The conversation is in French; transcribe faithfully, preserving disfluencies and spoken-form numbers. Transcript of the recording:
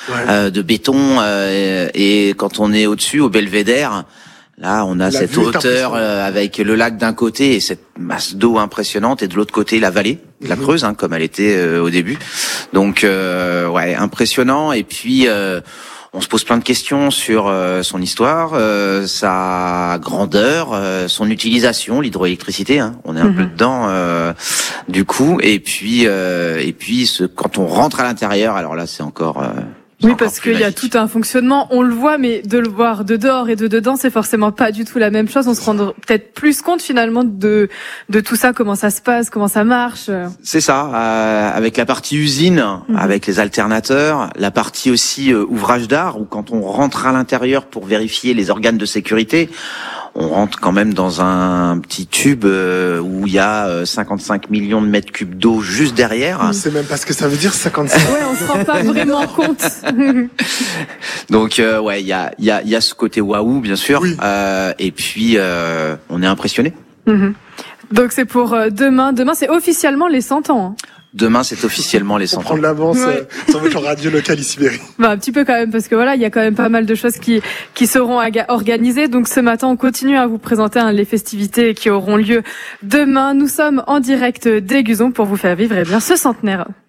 ouais. euh, de béton, euh, et, et quand on est au-dessus, au belvédère, là, on a La cette vue est hauteur euh, avec le lac d'un côté et cette masse d'eau impressionnante, et de l'autre côté la vallée, la Mhm. Creuse, hein, comme elle était euh, au début. Donc, euh, ouais, impressionnant. Et puis, euh, on se pose plein de questions sur euh, son histoire, euh, sa grandeur, euh, son utilisation, l'hydroélectricité. Hein, on est un Mhm. peu dedans, euh, du coup. Et puis, euh, et puis, ce, quand on rentre à l'intérieur, alors là, c'est encore. Euh, Oui, parce qu'il y a tout un fonctionnement, on le voit, mais de le voir de dehors et de dedans, c'est forcément pas du tout la même chose. On se rend peut-être plus compte finalement de de tout ça, comment ça se passe, comment ça marche. C'est ça, euh, avec la partie usine, Mhm. avec les alternateurs, la partie aussi euh, ouvrage d'art, où quand on rentre à l'intérieur pour vérifier les organes de sécurité, on rentre quand même dans un petit tube euh, où il y a euh, cinquante-cinq millions de mètres cubes d'eau juste derrière. On sait même pas ce que ça veut dire, cinquante-cinq. Ouais, on se rend pas vraiment compte. Donc euh, ouais, il y a il y a il y a ce côté waouh bien sûr, Oui. euh, et puis euh, on est impressionné. Mhm. Donc c'est pour euh, demain. Demain, c'est officiellement les cent ans. Hein. Demain, c'est officiellement les cent Pour ans. prendre l'avance Ouais. euh, sur votre radio locale ici, Berry. Bah, un petit peu quand même, parce que voilà, il y a quand même pas mal de choses qui qui seront aga- organisées. Donc ce matin, on continue à vous présenter hein, les festivités qui auront lieu demain. Nous sommes en direct d'Aiguzon pour vous faire vivre eh bien ce centenaire.